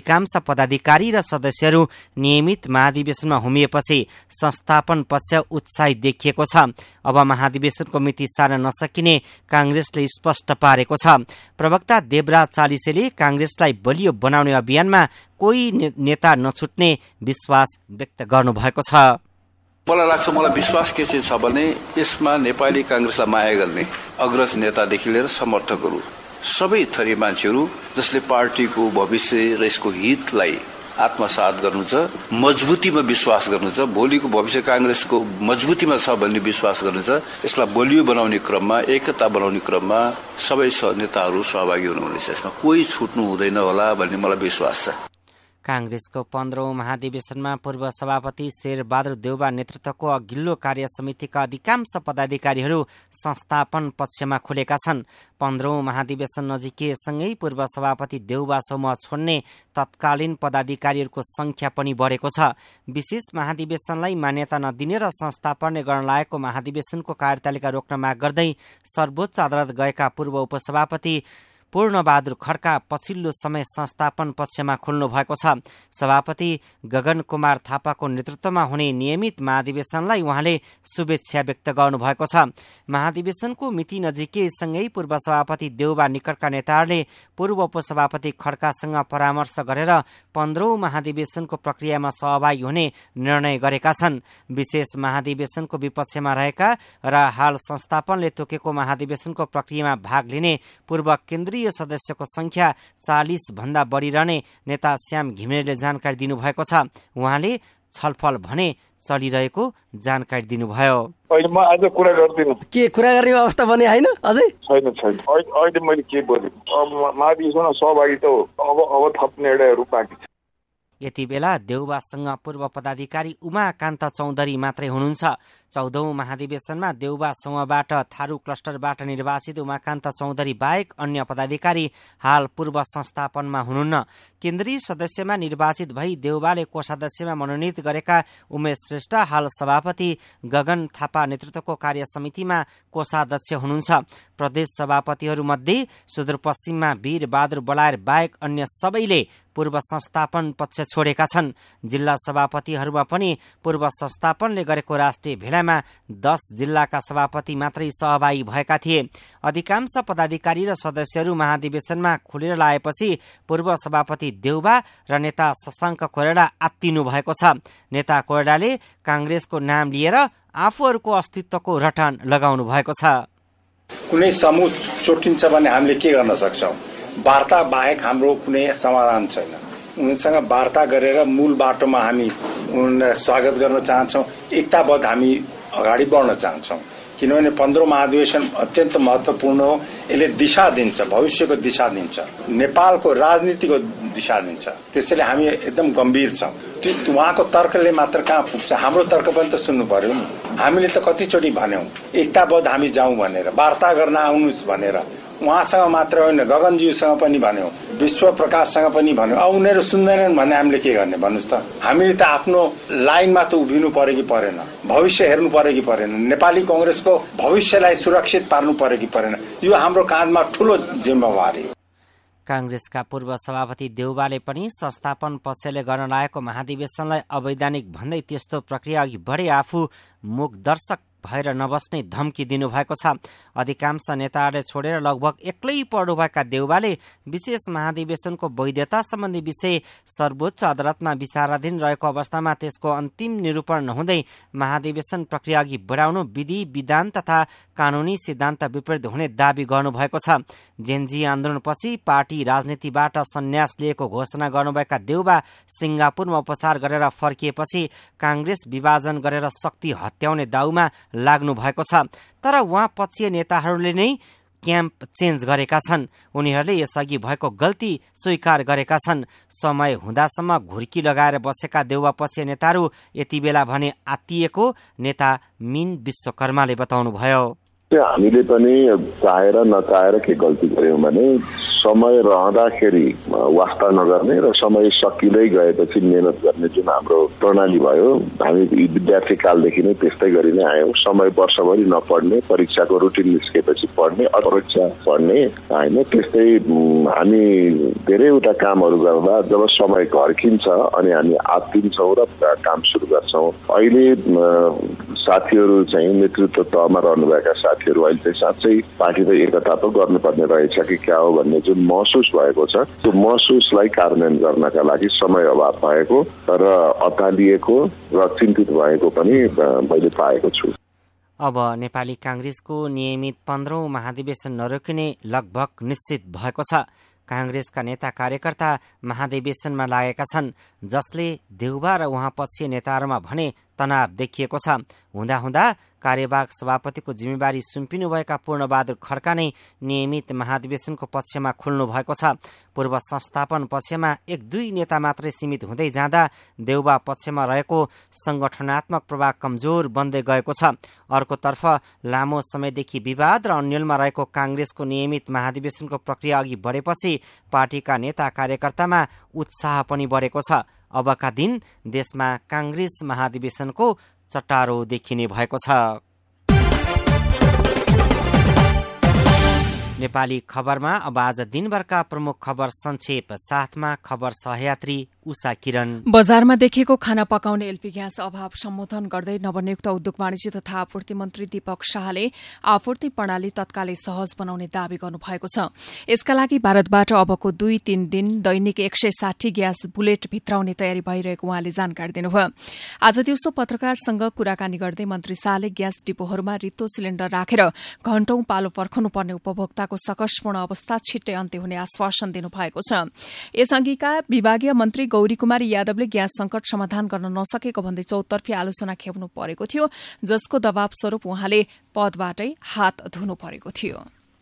अधिकांश पदाधिकारी र सदस्यहरू नियमित महाधिवेशनमा होमिएपछि संस्थापन पक्ष उत्साहित देखिएको छ। अब महाधिवेशनको मिति सार्न नसकिने कांग्रेसले स्पष्ट पारेको छ। प्रवक्ता देवराज चालिसेले कांग्रेसलाई बलियो बनाउने अभियानमा कोही नेता नछुट्ने विश्वास व्यक्त गर्नुभएको छ। मलाई विश्वास के चाहिँ छ भने यसमा नेपाली कांग्रेसलाई माया गर्ने अग्रज नेतादेखि लिएर समर्थकहरू सबै थरी मान्छेहरू जसले पार्टीको भविष्य र यसको हितलाई आत्मसात गर्नु छ, मजबुतीमा विश्वास गर्नु छ, भोलिको भविष्य कांग्रेसको मजबुतीमा छ भन्ने विश्वास गर्नु छ। यसलाई बलियो बनाउने क्रममा, एकता बनाउने क्रममा सबै नेताहरू सहभागी हुनुहुनेछ। यसमा कोही छुट्नु हुँदैन होला भन्ने मलाई विश्वास छ। कांग्रेसको 15औं महाधिवेशनमा पूर्व सभापति शेरबहादुर देउबा नेतृत्वको अघिल्लो कार्य समितिका अधिकांश पदाधिकारीहरू संस्थापन पक्षमा खुलेका छन्। 15औं महाधिवेशन नजिकिएसँगै पूर्व सभापति देउबा समूह छोड्ने तत्कालीन पदाधिकारीहरूको संख्या पनि बढेको छ। विशेष महाधिवेशनलाई मान्यता नदिने र संस्थापन गर्न लागेको महाधिवेशनको कार्यतालिका रोक्न माग गर्दै सर्वोच्च अदालत गएका पूर्व उपसभापति पूर्णबहादुर खड्का पछिल्लो समय संस्थापन पक्षमा खुल्नु भएको छ। सभापति गगन कुमार थापाको नेतृत्वमा हुने नियमित महाधिवेशनलाई उहाँले शुभेच्छा व्यक्त गर्नुभएको छ। महाधिवेशनको मिति नजिकैसँगै पूर्व सभापति देउबा निकटका नेताहरूले पूर्व उपसभापति खड्कासँग परामर्श गरेर 15औं महाधिवेशनको प्रक्रियामा सहभागी हुने निर्णय गरेका छन्। विशेष महाधिवेशनको विपक्षमा रहेका र हाल संस्थापनले तोकेको महाधिवेशनको प्रक्रियामा भाग लिने पूर्व केन्द्रीय सदस्यको संख्या 40 भन्दा बढी रहने नेता श्याम घिमिरेले जानकारी दिनुभएको छ। उहाँले छलफल भने चलिरहेको जानकारी दिनुभयो। अहिले म आज कुरा गर्दिन। के कुरा गर्ने अवस्था बने हैन? अझै छैन। अहिले मैले के बोले अब महाधिवेशनमा सहभागी त अब थप्ने एउटाहरू बाँकी छ। यति बेला देउबासँग पूर्व पदाधिकारी उमाकान्त चौधरी मात्रै हुनुहुन्छ। 14औं महाधिवेशनमा देउबा समूहबाट थारू क्लस्टरबाट निर्वाचित उमाकान्त चौधरी बाहेक अन्य पदाधिकारी हाल पूर्व संस्थापनमा हुनुहुन्न। केन्द्रीय सदस्यमा निर्वाचित भई देउबाले कोषाध्यक्षमा मनोनित गरेका उमेश श्रेष्ठ हाल सभापति गगन थापा नेतृत्वको कार्य समितिमा कोषाध्यक्ष हुनुहुन्छ। प्रदेश सभापतिहरूमध्ये सुदूरपश्चिममा वीर बहादुर बलायर बाहेक अन्य सबैले पूर्व संस्थापन पक्ष छोडेका छन्। जिल्ला सभापतिहरूमा पनि पूर्व संस्थापनले गरेको राष्ट्रिय भेलामा 10 जिल्लाका सभापति मात्रै सहभागी भएका थिए। अधिकांश पदाधिकारी र सदस्यहरू महाधिवेशनमा खुलेर लागेपछि पूर्व सभापति देउबा र नेता शशाङ्क कोइराला आत्तिनु भएको छ। नेता कोइरालाले कांग्रेसको नाम लिएर आफूहरूको अस्तित्वको रटान लगाउनु भएको छ। कुनै समूह चोटिन्छ भने हामीले के गर्न सक्छौं? वार्ता बाहेक हाम्रो कुनै समाधान छैन। उनीसँग वार्ता गरेर मूल बाटोमा हामी उनलाई स्वागत गर्न चाहन्छौं। एकताबद्ध हामी अगाडि बढ्न चाहन्छौं। किनभने 15औं महाधिवेशन अत्यन्त महत्वपूर्ण हो। यसले दिशा दिन्छ, भविष्यको दिशा दिन्छ, नेपालको राजनीतिको दिशा दिन्छ। त्यसैले हामी एकदम गम्भीर छौं। उहाँको तर्कले मात्र कहाँ पुग्छ? हाम्रो तर्क पनि त सुन्नु पर्यो नि। हामीले त कतिचोटि भन्यौं एकताबद्ध हामी जाउँ भनेर, वार्ता गर्न आउनुस् भनेर। उहाँसँग मात्र होइन, गगनज्यूसँग पनि भन्यौं, विश्व प्रकाशसँग पनि भन्यौं। अब उनीहरू सुन्दैनन् भने हामीले के गर्ने भन्नुस् त? हामीले त आफ्नो लाइनमा त उभिनु पर्यो कि परेन? भविष्य हेर्नु पर्यो कि परेन? नेपाली कांग्रेसको भविष्यलाई सुरक्षित पार्नु पर्यो कि परेन? यो हाम्रो काँधमा ठूलो जिम्मेवारी हो। कांग्रेसका पूर्व सभापति देउबाले पनि संस्थापन पक्षले गर्न लागेको महाधिवेशनलाई अवैधानिक भन्दै त्यस्तो प्रक्रिया अघि बढे आफू मूकदर्शक भएर नबस्ने धम्की दिनुभएको छ। अधिकांश नेताहरूले छोडेर लगभग एक्लै पर्नुभएका देउबाले विशेष महाधिवेशनको वैधता सम्बन्धी विषय सर्वोच्च अदालतमा विचाराधीन रहेको अवस्थामा त्यसको अन्तिम निरूपण नहुँदै महाधिवेशन प्रक्रिया अघि बढाउनु विधि विधान तथा कानूनी सिद्धान्त विपरीत हुने दावी गर्नुभएको छ। जेनजी आन्दोलनपछि पार्टी राजनीतिबाट सन्यास लिएको घोषणा गर्नुभएका देउबा सिंगापुरमा उपचार गरेर फर्किएपछि कांग्रेस विभाजन गरेर शक्ति हत्याउने दाउमा लाग्नु भएको छ। तर उहाँ पक्षीय नेताहरूले नै क्याम्प चेन्ज गरेका छन्। उनीहरूले यसअघि भएको गल्ती स्वीकार गरेका छन्। समय हुँदासम्म घुर्की लगाएर बसेका देउबा पक्षीय नेताहरू यति बेला भने आत्तिएको नेता मीन विश्वकर्माले बताउनुभयो। चाहिँ हामीले पनि चाहेर नचाहेर के गल्ती गर्यौं भने समय रहँदाखेरि वास्ता नगर्ने र समय सकिँदै गएपछि मेहनत गर्ने जुन हाम्रो प्रणाली भयो, हामी विद्यार्थी कालदेखि नै त्यस्तै गरि नै आयौं। समय वर्षभरि नपढ्ने, परीक्षाको रुटिन निस्केपछि पढ्ने, अपरीक्षा पढ्ने हैन। त्यस्तै हामी धेरैवटा कामहरू गर्दा जब समय घर्किन्छ अनि हामी आत्तिन्छौँ र काम सुरु गर्छौं। अहिले साथीहरू चाहिँ नेतृत्व तहमा रहनुभएका साथीहरू अहिले चाहिँ साँच्चै पार्टीको एकता पो गर्नुपर्ने रहेछ कि क्या हो भन्ने जुन महसुस भएको छ, त्यो महसुसलाई कार्यान्वयन गर्नका लागि समय अभाव भएको र अत्तालिएको र चिन्तित भएको पनि मैले पाएको छु। अब नेपाली कांग्रेसको नियमित 15औं महाधिवेशन नरोकिने लगभग निश्चित भएको छ। कांग्रेसका नेता कार्यकर्ता महाधिवेशनमा लागेका छन्, जसले देउबा र उहाँ पक्षीय नेताहरूमा भने तनाव देखिएको छ। हुँदा कार्यवाहक सभापतिको जिम्मेवारी सुम्पिनुभएका पूर्णबहादुर खड्का नै नियमित महाधिवेशनको पक्षमा खुल्नु भएको छ। पूर्व संस्थापन पक्षमा 1-2 नेता मात्रै सीमित हुँदै जाँदा देउबा पक्षमा रहेको संगठनात्मक प्रभाव कमजोर बन्दै गएको छ। अर्कोतर्फ लामो समयदेखि विवाद र अन्यलमा रहेको कांग्रेसको नियमित महाधिवेशनको प्रक्रिया अघि बढेपछि पार्टीका नेता कार्यकर्तामा उत्साह पनि बढेको छ। अबका दिन देशमा कांग्रेस महाधिवेशनको चट्टारो देखिने भएको छ। नेपाली खबरमा अब आज दिनभरका प्रमुख खबर संक्षेप साथमा खबर सहयात्री उषा किरण। बजारमा देखिएको खाना पकाउने एलपी ग्यास अभाव सम्बोधन गर्दै नवनियुक्त उद्योग वाणिज्य तथा आपूर्ति मन्त्री दीपक शाहले आपूर्ति प्रणाली तत्कालै सहज बनाउने दावी गर्नुभएको छ। यसका लागि भारतबाट अबको 2-3 दिन दैनिक 160 ग्यास बुलेट भित्राउने तयारी भइरहेको उहाँले जानकारी दिनुभयो। आज दिउँसो पत्रकारसँग कुराकानी गर्दै मन्त्री शाहले ग्यास डिपोहरूमा रित्तो सिलिण्डर राखेर घण्टौं पालो पर्खनुपर्ने उपभोक्ताको सकसपूर्ण अवस्था छिट्टै अन्त्य हुने आश्वासन दिनुभएको छ। यसअघिका विभागीय मन्त्री गौरी कुमारी यादवले ग्यास संकट समाधान गर्न नसकेको भन्दै चौतर्फी आलोचना खेप्नु परेको थियो, जसको दबाव स्वरूप उहाँले पदबाटै हात धुनु परेको थियो।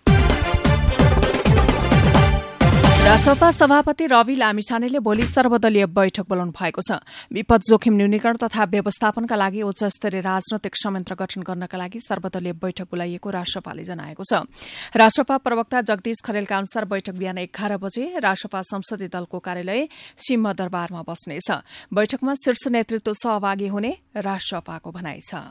रासपा सभापति रवि लामिछानेले भोलि सर्वदलीय बैठक बोलाउनु भएको छ। विपद जोखिम न्यूनीकरण तथा व्यवस्थापनका लागि उच्च स्तरीय राजनैतिक संयन्त्र गठन गर्नका लागि सर्वदलीय बैठक बोलाइएको रासपाले जनाएको छ। रासपा प्रवक्ता जगदीश खरेलका अनुसार बैठक बिहान 11 बजे रासपा संसदीय दलको कार्यालय सिंहदरबारमा बस्नेछ। बैठकमा शीर्ष नेतृत्व सहभागी हुने रासपाको भनाइ छ।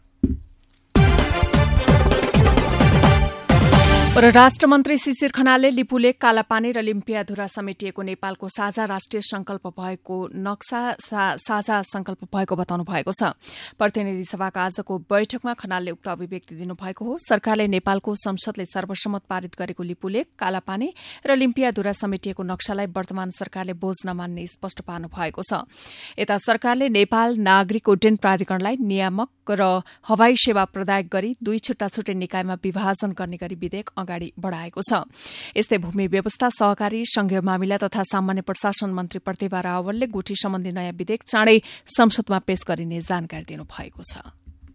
परराष्ट्र मन्त्री शिशिर खनालले लिपुलेक, कालापानी र लिम्पियाधुरा समेटिएको नेपालको साझा राष्ट्रिय संकल्प भएको नक्सा साझा संकल्प भएको बताउनु भएको छ। प्रतिनिधि सभाको आजको बैठकमा खनालले उक्त अभिव्यक्ति दिनुभएको हो। सरकारले नेपालको संसदले सर्वसम्मत पारित गरेको लिपुलेक, कालापानी र लिम्पियाधुरा समेटिएको नक्सालाई वर्तमान सरकारले बोझ नमान्ने स्पष्ट पार्नु भएको छ। यता सरकारले नेपाल नागरिक उड्डयन प्राधिकरणलाई नियामक र हवाई सेवा प्रदायक गरी 2 छुट्टा-छुट्टै निकायमा विभाजन गर्ने गरी विधेयक अगाडि बढ़ाएको छ। यस्तै भूमि व्यवस्था, सहकारी, संघीय मामिला तथा सामान्य प्रशासन मन्त्री प्रतिभा रावलले गुठी सम्बन्धी नयाँ विधेयक चाँडै संसदमा पेश गरिने जानकारी दिनुभएको छ।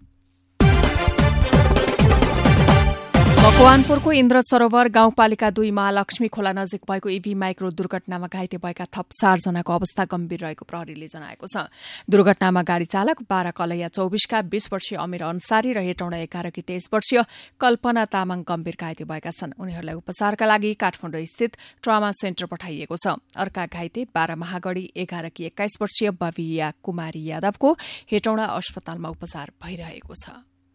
मकवानपुरको इन्द्र सरोवर गाउँपालिका 2 महालक्ष्मी खोला नजिक भएको ईभी माइक्रो दुर्घटनामा घाइते भएका थप 4 जनाको अवस्था गम्भीर रहेको प्रहरीले जनाएको छ। दुर्घटनामा गाड़ी चालक 12 कलैया 24 का 20 वर्षीय अमीर अन्सारी र हेटौँडा 11 की 23 वर्षीय कल्पना तामाङ गम्भीर घाइते भएका छन्। उनीहरूलाई उपचारका लागि काठमाडौँ स्थित ट्रमा सेन्टर पठाइएको छ। अर्का घाइते 12 महागढ़ी 11 की 21 वर्षीय बबिया कुमारी यादवको हेटौँडा अस्पतालमा उपचार भइरहेको छ।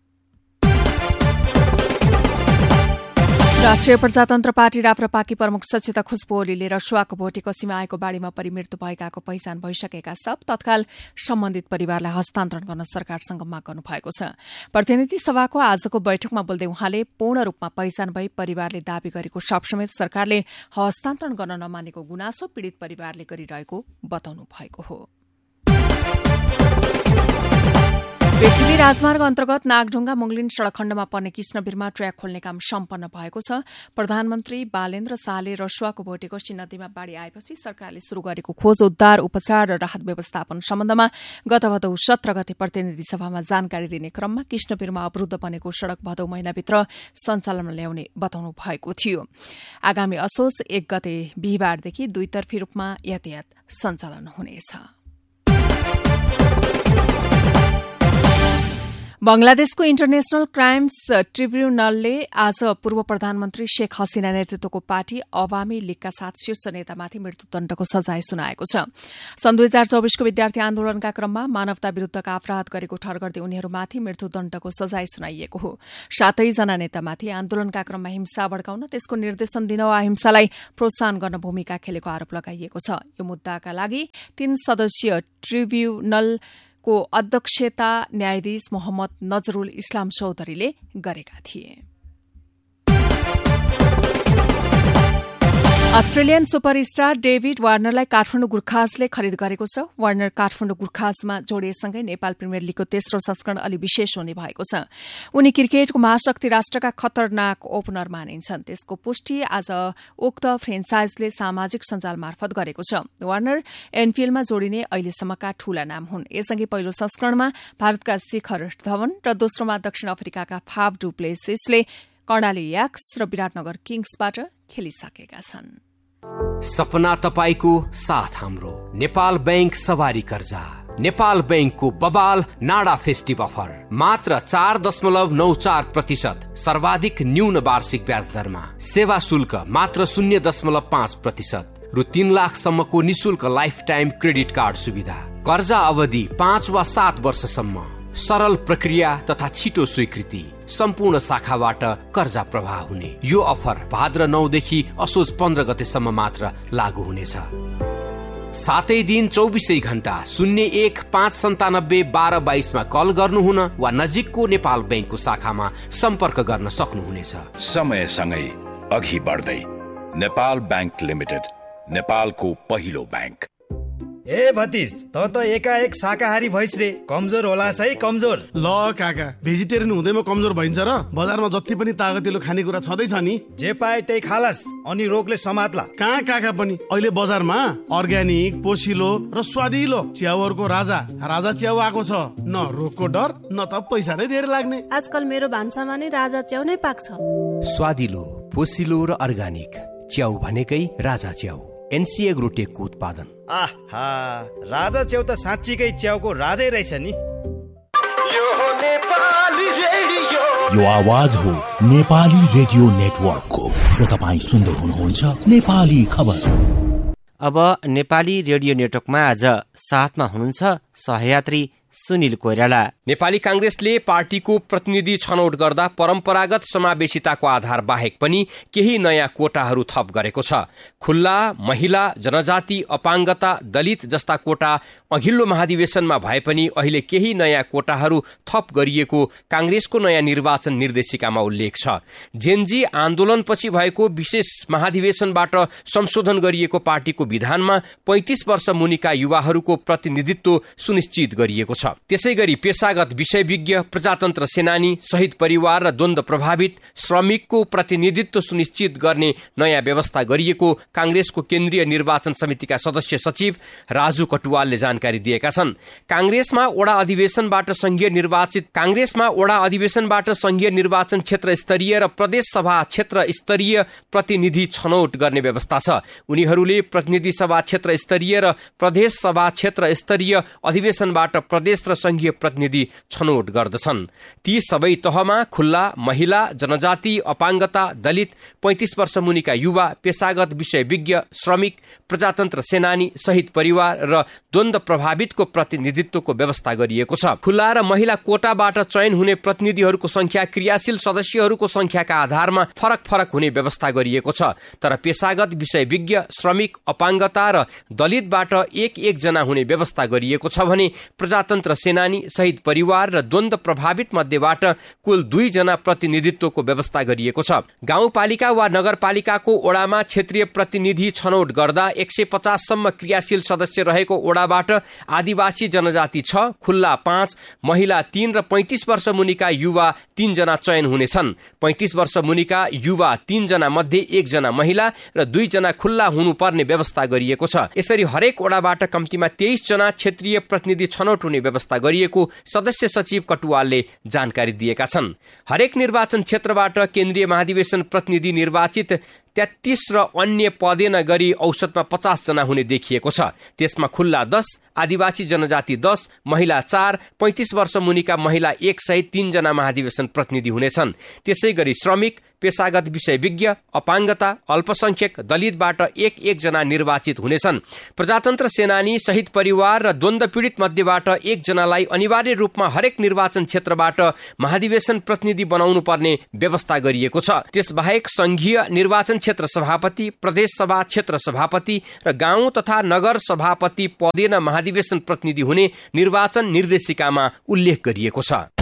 राष्ट्रिय प्रजातन्त्र पार्टी राप्रपाकी प्रमुख सचेतक खुशबु ओलीले रसुवाको भोटेकोसीमा आएको बाढ़ीमा परिमृत्यु भएकाको पहिचान भइसकेका सब तत्काल सम्बन्धित परिवारलाई हस्तान्तरण गर्न सरकारसँग माग गर्नुभएको छ। प्रतिनिधि सभाको आजको बैठकमा बोल्दै उहाँले पूर्ण रूपमा पहिचान भई परिवारले दावी गरेको सब समेत सरकारले हस्तान्तरण गर्न नमानेको गुनासो पीड़ित परिवारले गरिरहेको बताउनु भएको हो। पृथ्वी राजमार्ग अन्तर्गत नागढुङ्गा मुङलिन सड़क खण्डमा पर्ने कृष्णवीरमा ट्र्याक खोल्ने काम सम्पन्न भएको छ। प्रधानमन्त्री बालेन्द्र शाहले रसुवाको भोटेकोशी नदीमा बाढ़ी आएपछि सरकारले शुरू गरेको खोज, उद्धार, उपचार र राहत व्यवस्थापन सम्बन्धमा गत भदौ 17 गते प्रतिनिधि सभामा जानकारी दिने क्रममा कृष्णवीरमा अवरूद्ध बनेको सड़क भदौ महिनाभित्र सञ्चालनमा ल्याउने बताउनु भएको थियो। आगामी असोज 1 गते बिहिबारदेखि 2 तर्फी रूपमा यातायात सञ्चालन हुनेछ। बंगलादेशको इन्टरनेशनल क्राइम्स ट्रिब्युनलले आज पूर्व प्रधानमन्त्री शेख हसिना नेतृत्वको पार्टी अवामी लीगका 7 शीर्ष नेतामाथि मृत्युदण्डको सजाय सुनाएको छ। सन् 2024को विद्यार्थी आन्दोलनका क्रममा मानवता विरूद्धका अपराध गरेको ठहर गर्दै उनीहरूमाथि मृत्युदण्डको सजाय सुनाइएको हो। 7 जना नेतामाथि आन्दोलनका क्रममा हिंसा भड्काउन, त्यसको निर्देशन दिन वा हिंसालाई प्रोत्साहन गर्न भूमिका खेलेको आरोप लगाइएको छ। यो मुद्दाका लागि 3 सदस्यीय ट्रिब्युनल को अध्यक्षता न्यायाधीश मोहम्मद नजरुल इस्लाम चौधरीले गरेका थिए। अस्ट्रेलियन सुपरस्टार डेभिड वार्नरलाई काठमाडौँ गुर्खाजले खरिद गरेको छ। वार्नर काठमाडौँ गुर्खाजमा जोडिएसँगै नेपाल प्रिमियर लीगको तेस्रो संस्करण अलि विशेष हुने भएको छ। उनी क्रिकेटको महाशक्ति राष्ट्रका खतरनाक ओपनर मानिन्छन्। त्यसको पुष्टि आज उक्त फ्रेन्चाइजले सामाजिक सञ्जाल मार्फत गरेको छ। वार्नर एनपीएलमा जोडिने अहिलेसम्मका ठूला नाम हुन्। यसअघि पहिलो संस्करणमा भारतका शिखर धवन र दोस्रोमा दक्षिण अफ्रिकाका फाफ डु प्लेसिसले कर्णाली याक्स र विराटनगर किङ्सबाट खेलिसकेका छन्। सपना तपाईको साथ हाम्रो नेपाल बैंक सवारी कर्जा। नेपाल बैंकको बबाल नाडा फेस्टिभ अफर मात्र 4.94% सर्वाधिक न्यून वार्षिक ब्याज दरमा, सेवा शुल्क मात्र 0.5% रु 3 लाखसम्मको निशुल्क लाइफ टाइम क्रेडिट कार्ड सुविधा, कर्जा अवधि 5 वा 7 वर्षसम्म, सरल प्रक्रिया तथा छिटो स्वीकृति, सम्पूर्ण शाखाबाट कर्जा प्रवाह हुने। यो अफर भाद्र 9 देखि असोज 15 गतेसम्म मात्र लागू हुनेछ। 7 दिन 24 घण्टा 01-597-1222 मा कल गर्नुहुन वा नजिकको नेपाल बैंकको शाखामा सम्पर्क गर्न सक्नुहुनेछ। समयसँगै अघि बढ्दै नेपाल बैंक लिमिटेड, नेपालको पहिलो बैंक। ए भतिज, त एकाएक शाकाहारी भइस रे, कमजोर होला है कमजोर। ल काका, भेजिटेरियन हुँदैमा कमजोर भइन्छ र? बजारमा जति पनि तागतिलो खानेकुरा छँदैछ नि, जे पाए त्यही खालास, अनि रोगले समात्ला। कहाँ काका पनि अहिले बजारमा अर्ग्यानिक, पोसिलो र स्वादिलो च्याउहरूको राजा च्याउ आएको छ। न रोगको डर, न त पैसा नै धेरै लाग्ने। आजकल मेरो भान्सामा नै राजा च्याउ नै पाक्छ। स्वादिलो, पोसिलो र अर्ग्यानिक च्याउ भनेकै राजा च्याउ, एनसी एग्रोटेकको उत्पादन। आहा, राजा च्याउ त साँच्चीकै च्याउको राजै रहेछ नि। यो आवाज हो नेपाली रेडियो नेटवर्कको र तपाईँ सुन्दै हुनुहुन्छ नेपाली खबर। अब नेपाली रेडियो नेटवर्कमा आज साथमा हुनुहुन्छ सहयात्री सुनिल कोइराला। नेपाली कांग्रेसले पार्टीको प्रतिनिधि छनौट गर्दा परम्परागत समावेशिताको आधार बाहेक पनि केही नयाँ कोटाहरू थप गरेको छ। खुल्ला, महिला, जनजाति, अपाङ्गता, दलित जस्ता कोटा अघिल्लो महाधिवेशनमा भए पनि अहिले केही नयाँ कोटाहरू थप गरिएको कांग्रेसको नयाँ निर्वाचन निर्देशिकामा उल्लेख छ। जेनजी आन्दोलनपछि भएको विशेष महाधिवेशनबाट संशोधन गरिएको पार्टीको विधानमा 35 वर्ष मुनिका युवाहरूको प्रतिनिधित्व सुनिश्चित गरिएको छ। त्यसैगरी पेशागत विषयविज्ञ, प्रजातन्त्र सेनानी, शहीद परिवार र द्वन्द्व प्रभावित श्रमिकको प्रतिनिधित्व सुनिश्चित गर्ने नयाँ व्यवस्था गरिएको कांग्रेसको केन्द्रीय निर्वाचन समितिका सदस्य सचिव राजु कटुवालले जानकारी दिएका छन्। कांग्रेसमा वडा अधिवेशनबाट संघीय निर्वाचन क्षेत्र स्तरीय र प्रदेश सभा क्षेत्र स्तरीय प्रतिनिधि छनौट गर्ने व्यवस्था छ। उनीहरूले प्रतिनिधि सभा क्षेत्र स्तरीय र प्रदेश सभा क्षेत्र स्तरीय अधिवेशनबाट प्रदेश र संघीय प्रतिनिधि छनौट गर्दछन्। ती सबै तहमा खुल्ला, महिला, जनजाति, अपाङ्गता, दलित, 35 वर्ष मुनिका युवा, पेशागत विषयविज्ञ, श्रमिक, प्रजातन्त्र सेनानी, शहीद परिवार र द्वन्द्व प्रभावितको प्रतिनिधित्वको व्यवस्था गरिएको छ। खुल्ला र महिला कोटाबाट चयन हुने प्रतिनिधिहरूको संख्या क्रियाशील सदस्यहरूको संख्याका आधारमा फरक फरक हुने व्यवस्था गरिएको छ। तर पेशागत विषयविज्ञ, श्रमिक, अपाङ्गता र दलितबाट एक जना हुने व्यवस्था गरिएको छ भने प्रजातन्त्र सेनानी, शहीद परिवार र द्वन्द्व प्रभावित मध्येबाट कुल 2 जना प्रतिनिधित्वको व्यवस्था गरिएको छ। गाउँपालिका वा नगरपालिकाको ओडामा क्षेत्रीय प्रतिनिधि छनौट गर्दा 150 सम्म क्रियाशील सदस्य रहेको ओडाबाट आदिवासी जनजाति 6, खुल्ला 5, महिला 3 र 35 वर्ष मुनिका युवा 3 जना चयन हुनेछन्। 35 वर्ष मुनिका युवा 3 जना मध्ये 1 जना महिला र 2 जना खुल्ला हुनुपर्ने व्यवस्था गरिएको छ। यसरी हरेक ओडाबाट कम्तीमा 23 जना क्षेत्रीय प्रतिनिधि छनौट हुने व्यवस्था गरिएको सदस्य सचिव कटुवालले जानकारी दिएका छन्। हरेक निर्वाचन क्षेत्रबाट केन्द्रीय महाधिवेशन प्रतिनिधि निर्वाचित 33 र अन्य पदेन गरी औसतमा 50 जना हुने देखिएको छ। त्यसमा खुल्ला 10, आदिवासी जनजाति 10, महिला 4, 35 वर्ष मुनिका महिला 1 सहित 3 जना महाधिवेशन प्रतिनिधि हुनेछन्। त्यसै गरी श्रमिक, पेशागत विषय विज्ञ, अपाङ्गता, अल्पसंख्यक, दलितबाट 1 जना निर्वाचित हुनेछन्। प्रजातन्त्र सेनानी, शहीद परिवार र द्वन्द्व पीडित मध्येबाट 1 जनालाई अनिवार्य रूपमा हरेक निर्वाचन क्षेत्रबाट महाधिवेशन प्रतिनिधि बनाउनु पर्ने व्यवस्था गरिएको छ। त्यसबाहेक संघीय निर्वाचन क्षेत्र सभापति, प्रदेश सभा क्षेत्र सभापति र गाउँ तथा नगर सभापति पदेन महाधिवेशन प्रतिनिधि हुने निर्वाचन निर्देशिकामा उल्लेख गरिएको छ।